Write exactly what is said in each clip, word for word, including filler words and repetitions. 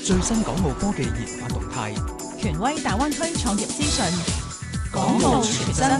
最新港澳科技研發動態， 權威大灣區創業資訊， 港澳全真。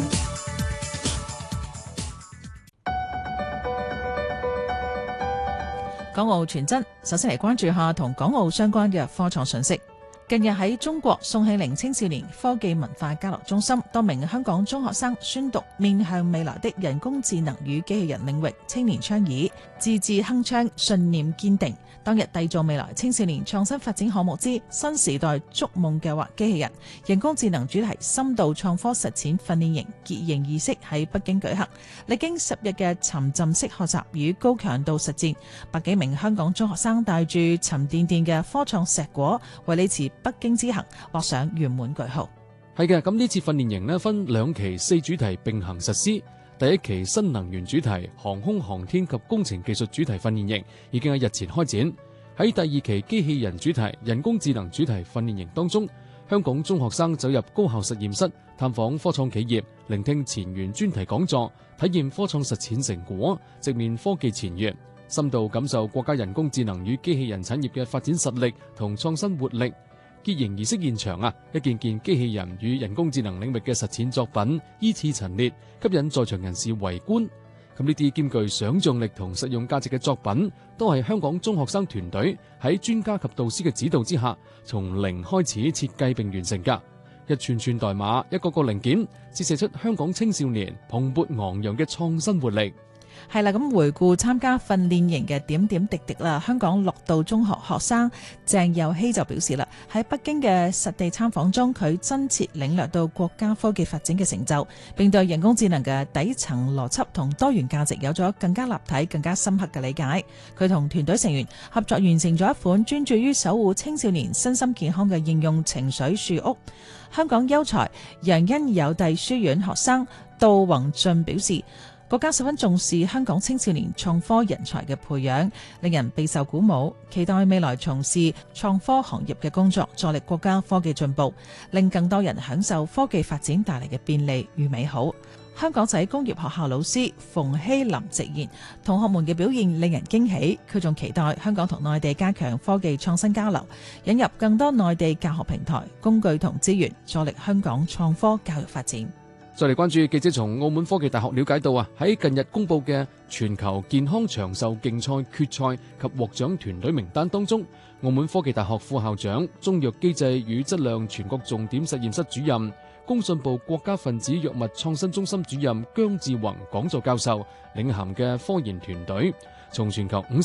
港澳全真，首先嚟關注下同港澳相關嘅科創信息。近日喺中國宋慶齡青少年科技文化交流中心，多名香港中學生宣讀面向未來的人工智能與機器人領域青年倡議，志志鏗鏘，信念堅定。當日締造未來青少年創新發展項目之新時代築夢計劃機器人人工智能主題深度創科實踐訓練營結營儀式喺北京舉行，歷經十日嘅沉浸式學習與高強度實踐，百幾名香港中學生帶住沉甸甸嘅科創碩果，為呢次北京之行畫上圓滿句號。 係嘅，咁呢次訓練營呢分兩期四主題並行實施。第一期新能源主題航空航天及工程技術主題訓練營已經喺日前開展。喺第二期機器人主題人工智能主題訓練營當中，香港中學生走入高校實驗室，探訪科創企業，聆聽前沿專題講座，體驗科創實踐成果，直面科技前沿，深度感受國家人工智能與機器人產業嘅發展實力同創新活力。結營儀式現場啊，一件件機器人與人工智能領域嘅實踐作品依次陳列，吸引在場人士圍觀。咁呢啲兼具想像力同實用價值嘅作品，都係香港中學生團隊喺專家及導師嘅指導之下，從零開始設計並完成㗎。一串串代碼，一個個零件，折射出香港青少年蓬勃昂揚嘅創新活力。 係啦，咁回顧參加訓練營嘅點點滴滴啦，香港樂道中學學生鄭佑希就表示啦，喺北京嘅實地參訪中，佢真切領略到國家科技發展嘅成就，並對人工智能嘅底層邏輯同多元價值有咗更加立體、更加深刻嘅理解。佢同團隊成員合作完成咗一款專注於守護青少年身心健康嘅應用情緒樹屋。香港優才楊欣有弟書院學生杜宏俊表示，國家十分重視香港青少年創科人才嘅培養，令人備受鼓舞，期待未來從事創科行業嘅工作，助力國家科技進步，令更多人享受科技發展帶嚟嘅便利與美好。香港仔工業學校老師馮希林直言，同學們嘅表現令人驚喜，佢仲期待香港同內地加強科技創新交流，引入更多內地教學平台、工具同資源，助力香港創科教育發展。 再嚟關注記者從澳門科技大學了解到啊，喺近日公布嘅全球健康長壽競賽決賽及獲獎團隊名單當中，澳門科技大學副校長、中藥機制與質量全國重點實驗室主任、工信部國家分子藥物創新中心主任姜志宏講座教授領銜嘅科研團隊，從全球五